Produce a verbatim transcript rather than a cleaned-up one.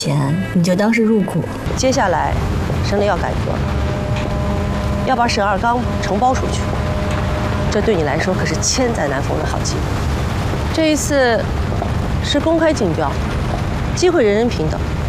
钱你就当是入股。 接下来，省里要改革，要把沈二刚承包出去，这对你来说可是千载难逢的好机会。这一次是公开竞标，机会人人平等。